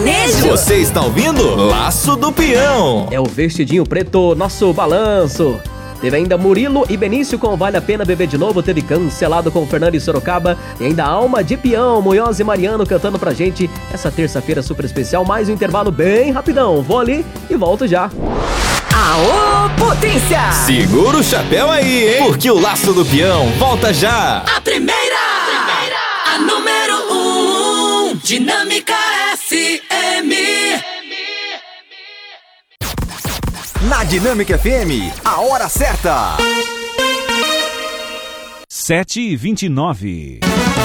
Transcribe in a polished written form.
sertanejo. Você está ouvindo Laço do Peão. É o vestidinho preto, nosso balanço. Teve ainda Murilo e Benício com Vale a Pena Beber de Novo. Teve Cancelado com Fernando e Sorocaba. E ainda Alma de Peão, Munhoz e Mariano cantando pra gente essa terça-feira super especial. Mais um intervalo bem rapidão. Vou ali e volto já. Aô, potência! Segura o chapéu aí, hein? Porque o Laço do Peão volta já. A primeira, a número 1, Dinâmica FM. Na Dinâmica FM, a hora certa. 7h29.